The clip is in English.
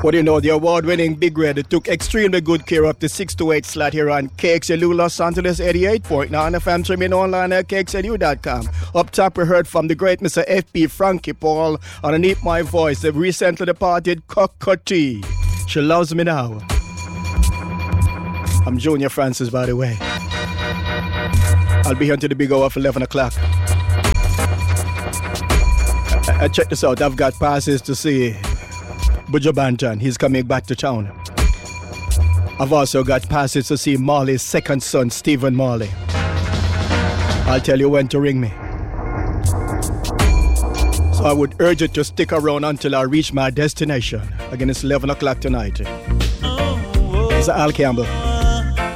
What do you know? The award-winning Big Red took extremely good care of the 6 to 8 slot here on KXLU Los Angeles 88.9 FM, streaming online at KXLU.com. Up top, we heard from the great Mr. F.P. Frankie Paul. Underneath my voice, the recently departed Cockatoo. She loves me now. I'm Junior Francis, by the way. I'll be here until the big hour of 11 o'clock. Check this out. I've got passes to see Buju Banton. He's coming back to town. I've also got passes to see Marley's second son, Stephen Marley. I'll tell you when to ring me. So I would urge you to stick around until I reach my destination. Again, it's 11 o'clock tonight. It's Al Campbell.